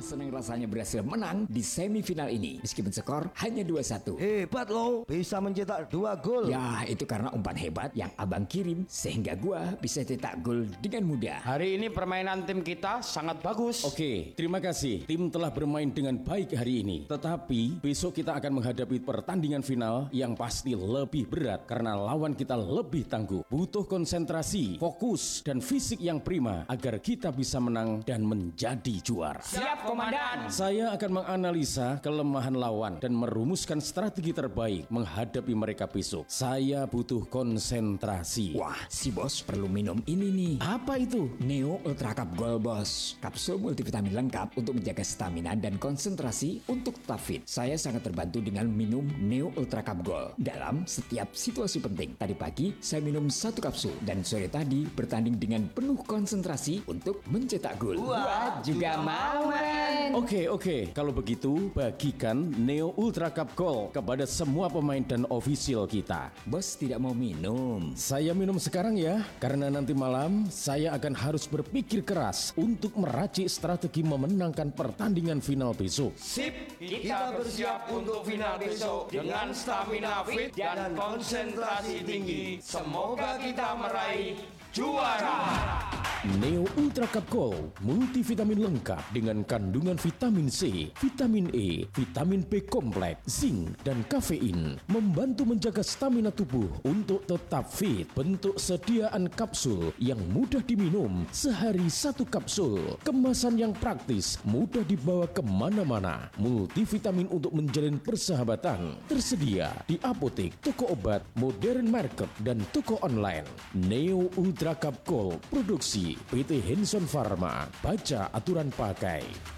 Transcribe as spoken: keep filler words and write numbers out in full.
senang rasanya berhasil menang di semifinal ini meskipun skor hanya dua satu. Hebat lo, bisa mencetak dua gol. Ya, itu karena umpan hebat yang abang kirim sehingga gua bisa cetak gol dengan mudah. Hari ini permainan tim kita sangat bagus. Oke, terima kasih. Tim telah bermain dengan baik hari ini. Tetapi besok kita akan menghadapi pertandingan final yang pasti lebih berat karena lawan kita lebih tangguh. Butuh konsentrasi, fokus, dan fisik yang prima agar kita bisa menang dan menjadi juara. Siap, Komandan. Saya akan menganalisa kelemahan lawan dan merumuskan strategi terbaik menghadapi mereka besok. Saya butuh konsentrasi. Wah, si bos perlu minum ini nih. Apa itu? Neo Ultra Cup Gold, bos. Kapsul multivitamin lengkap untuk menjaga stamina dan konsentrasi untuk tetap fit. Saya sangat terbantu dengan minum Neo Ultra Cup Gold dalam setiap situasi penting. Tadi pagi saya minum satu kapsul dan sore tadi bertanding dengan penuh konsentrasi untuk mencetak gol. Wah, juga mau, men. Oke, oke. Kalau begitu, bagikan Neo Ultra Cup Gold kepada semua pemain dan ofisial kita. Bos tidak mau minum. Saya minum sekarang ya, karena nanti malam saya akan harus berpikir keras untuk meracik strategi memenangkan pertandingan final besok. Sip, kita bersiap untuk final besok dengan stamina fit dan konsentrasi tinggi. Semoga kita meraih juara. Neo Ultra Cup Gold multivitamin lengkap dengan kandungan vitamin C, vitamin E, vitamin B kompleks, zinc, dan kafein, membantu menjaga stamina tubuh untuk tetap fit. Bentuk sediaan kapsul yang mudah diminum, sehari satu kapsul. Kemasan yang praktis, mudah dibawa kemana-mana. Multivitamin untuk menjalin persahabatan, tersedia di apotek, toko obat, modern market, dan toko online. Neo Ultra Cup Gold, produksi P T Hanson Pharma. Baca aturan pakai.